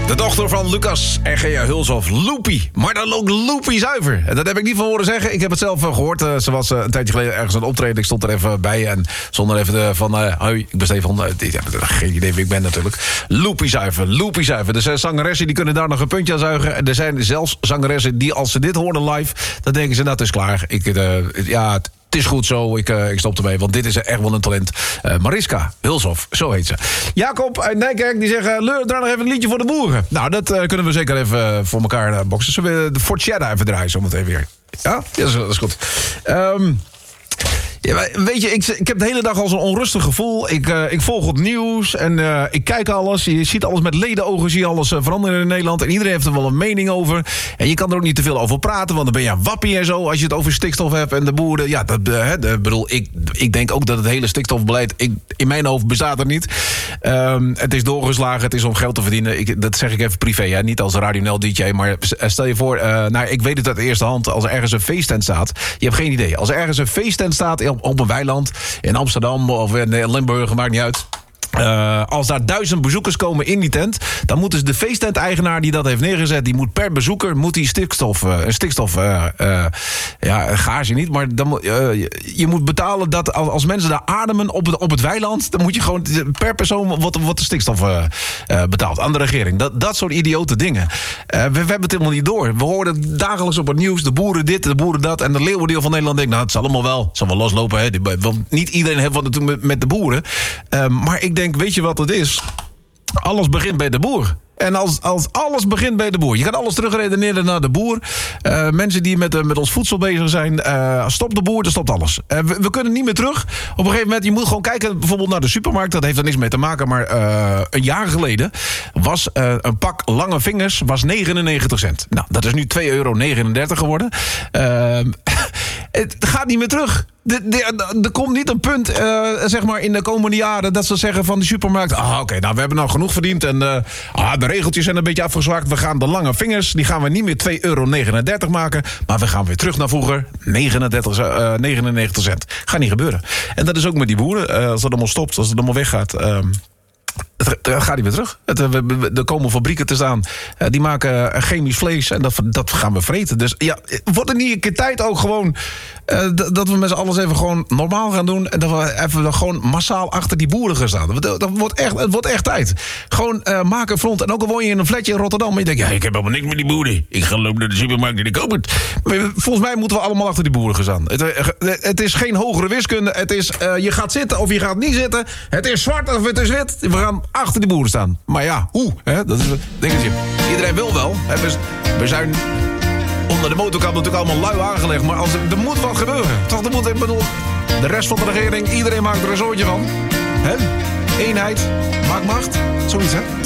De dochter van Lucas en Gea Hulshoff, Loopy. Maar dan ook Loopy zuiver. En dat heb ik niet van horen zeggen. Ik heb het zelf gehoord. Ze was een tijdje geleden ergens aan het optreden. Ik stond er even bij en zonder even van... hoi, ik ben Stefan. Geen idee wie ik ben natuurlijk. Loopy zuiver, Loopy zuiver. Er zijn zangeressen die kunnen daar nog een puntje aan zuigen. En er zijn zelfs zangeressen die als ze dit horen live... dan denken ze, nou, het is klaar. Het is goed zo, ik stop ermee, want dit is echt wel een talent. Mariska Hulshoff, zo heet ze. Jacob uit Nijkerk, die zegt... Leur, draai nog even een liedje voor de boeren. Nou, dat kunnen we zeker even voor elkaar boksen. Zullen we de Fortjeda even draaien zometeen weer? Ja, dat is goed. Ja, weet je, ik heb de hele dag al zo'n onrustig gevoel. Ik volg het nieuws en ik kijk alles. Je ziet alles met ledenogen, zie je alles veranderen in Nederland. En iedereen heeft er wel een mening over. En je kan er ook niet te veel over praten, want dan ben je een wappie en zo... als je het over stikstof hebt en de boeren. Ja, ik denk ook dat het hele stikstofbeleid... in mijn hoofd bestaat er niet. Het is doorgeslagen, het is om geld te verdienen. Dat zeg ik even privé, hè? Niet als Radio NL DJ. Maar stel je voor, ik weet het uit de eerste hand... als er ergens een feesttent staat, je hebt geen idee. Als er ergens een feesttent staat... op een weiland in Amsterdam of in Limburg, maakt niet uit. Als daar 1000 bezoekers komen in die tent... dan moet dus de feesttent-eigenaar die dat heeft neergezet... die moet per bezoeker gage niet... maar dan, je moet betalen dat als mensen daar ademen op het weiland... dan moet je gewoon per persoon wat de stikstof betaalt aan de regering. Dat soort idiote dingen. We hebben het helemaal niet door. We horen dagelijks op het nieuws... de boeren dit, de boeren dat... en de leeuwendeel van Nederland denkt... nou, het zal allemaal wel, het zal wel loslopen. Hè. Want niet iedereen heeft wat te doen met de boeren. Maar ik denk, weet je wat het is? Alles begint bij de boer. En als alles begint bij de boer. Je kan alles terugredeneren naar de boer. Mensen die met ons voedsel bezig zijn. Stopt de boer, dan stopt alles. We kunnen niet meer terug. Op een gegeven moment, je moet gewoon kijken... bijvoorbeeld naar de supermarkt, dat heeft er niks mee te maken... maar een jaar geleden was een pak lange vingers was 99 cent. Nou, dat is nu €2,39 geworden. Het gaat niet meer terug. Er komt niet een punt, zeg maar, in de komende jaren... dat ze zeggen van de supermarkt... oké, nou, we hebben nou genoeg verdiend... en de regeltjes zijn een beetje afgezwakt. We gaan de lange vingers, die gaan we niet meer €2,39 maken... maar we gaan weer terug naar vroeger, 99 cent. Gaat niet gebeuren. En dat is ook met die boeren. Als het allemaal stopt, als het allemaal weggaat... Het gaat niet meer terug. Er komen fabrieken te staan. Die maken chemisch vlees. En dat gaan we vreten. Dus ja, wordt er niet een keer tijd ook gewoon... dat we met z'n allen even gewoon normaal gaan doen. En dat we even gewoon massaal achter die boeren gaan staan. Het wordt echt tijd. Gewoon maak een front. En ook al woon je in een flatje in Rotterdam. Maar je denkt, ja, ik heb helemaal niks met die boeren. Ik ga lopen naar de supermarkt en ik koop het. Volgens mij moeten we allemaal achter die boeren gaan staan. Het is geen hogere wiskunde. Het is, je gaat zitten of je gaat niet zitten. Het is zwart of het is wit. We gaan achter die boeren staan. Maar ja, hoe? Hè? Dat is een dingetje. Iedereen wil wel. Hè? We zijn onder de motorkap natuurlijk allemaal lui aangelegd. Maar er moet wat gebeuren. Toch, ik bedoel, de rest van de regering, iedereen maakt er een zootje van. Hè? Eenheid maakt macht. Zoiets, hè?